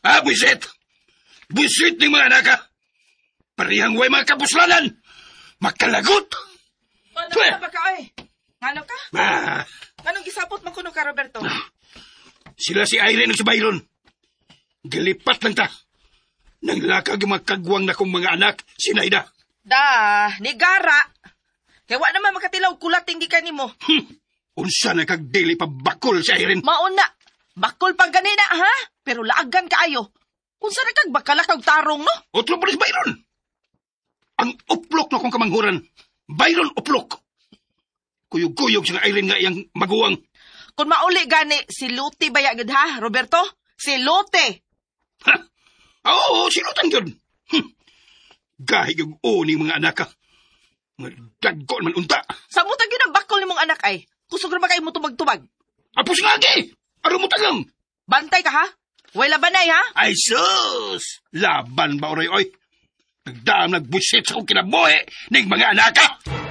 Buisit! Buisit ni mga anak ka! Parihang way mga kapuslanan! Makalagot! Ano ka ba ka, ay? Ano ka? Anong isapot mo kuno ka, Roberto? Sila si Irene at si Byron. Galipat lang ta. Nang lakag makagwang na kong mga anak, si Naida. Nigara. Hewa naman makatilaw kulating di ka ni mo. Unsa na kagdili pa bakol si Irene? Mauna. Bakol pang ganina, ha? Pero laagan kaayo. Unsa na kag bakala kag tarong, no? Otro pa rin si Byron. Ang uplok na kong kamanghuran. Byron uplok. Kuyog-kuyog siya Irene nga iyang maguwang. Kung mauli gani, si Lute ba yagad, ha, Roberto? Si Lute. Ha? Oo, si Lute yun. Gahig yung uning mga anak ka. Mga dagkon man unta. Sa mutag yun ang bakol ni mong anak ay. Kusog na ba kayo mo tumag-tumag? Apos nga agi! Ano mo tagang? Bantay ka, ha? Way labanay, ha? Ay sus! Laban ba, oray, oy? Nagdaam nagbusit sa kong kinabuhi ng mga anak ka!